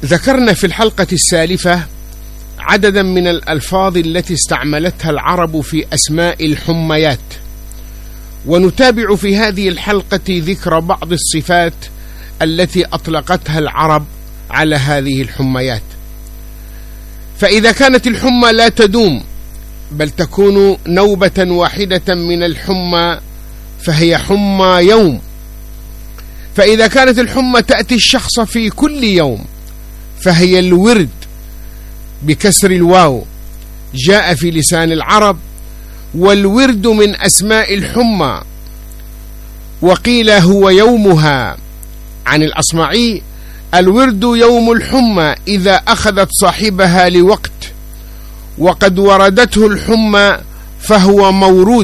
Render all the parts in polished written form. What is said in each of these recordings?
ذكرنا في الحلقة السالفة عددا من الألفاظ التي استعملتها العرب في أسماء الحميات، ونتابع في هذه الحلقة ذكر بعض الصفات التي أطلقتها العرب على هذه الحميات. فإذا كانت الحمى لا تدوم بل تكون نوبة واحدة من الحمى فهي حمى يوم. فإذا كانت الحمى تأتي الشخص في كل يوم فهي الورد بكسر الواو، جاء في لسان العرب والورد من أسماء الحمى. وقيل هو يومها عن الأصمعي: الورد يوم الحمى إذا أخذت صاحبها لوقت، وقد وردته الحمى فهو مورود.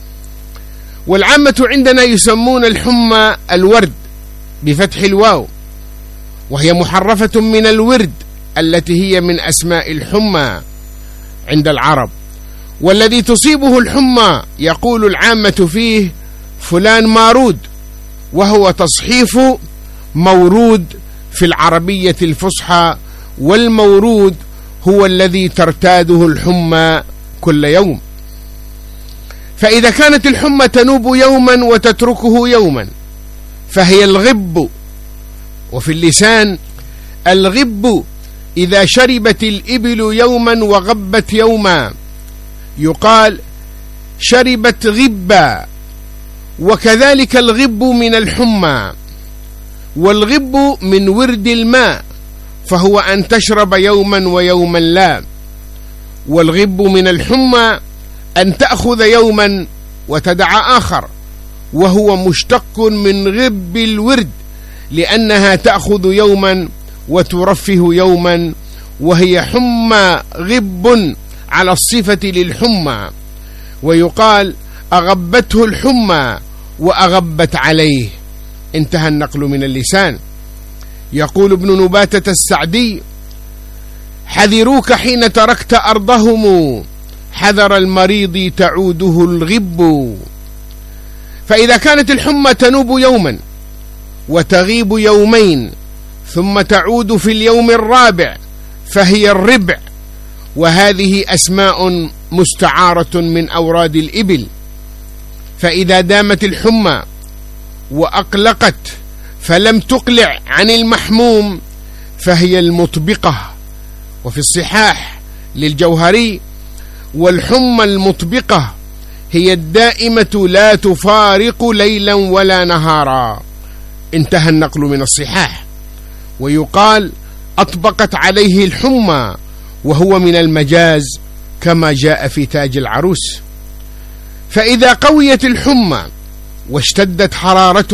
والعامة عندنا يسمون الحمى الورد بفتح الواو، وهي محرفة من الورد التي هي من أسماء الحمى عند العرب. والذي تصيبه الحمى يقول العامة فيه فلان مارود، وهو تصحيف مورود في العربية الفصحى، والمورود هو الذي ترتاده الحمى كل يوم. فإذا كانت الحمى تنوب يوما وتتركه يوما فهي الغب. وفي اللسان الغب إذا شربت الإبل يوما وغبت يوما يقال شربت غبا. وكذلك الغب من الحمى، والغب من ورد الماء فهو أن تشرب يوما ويوما لا. والغب من الحمى أن تأخذ يوما وتدع آخر، وهو مشتق من غب الورد لأنها تأخذ يوما وترفه يوما، وهي حمى غب على الصفة للحمى. ويقال أغبته الحمى وأغبت عليه. انتهى النقل من اللسان. يقول ابن نباتة السعدي: حذروك حين تركت أرضهم، حذر المريض تعوده الغب. فإذا كانت الحمى تنوب يوما وتغيب يومين ثم تعود في اليوم الرابع فهي الربع، وهذه أسماء مستعارة من أوراد الإبل. فإذا دامت الحمى وأقلقت فلم تقلع عن المحموم فهي المطبقة. وفي الصحاح للجوهري: والحمى المطبقة هي الدائمة لا تفارق ليلا ولا نهارا. انتهى النقل من الصحاح. ويقال أطبقت عليه الحمى، وهو من المجاز كما جاء في تاج العروس. فإذا قويت الحمى واشتدت حرارته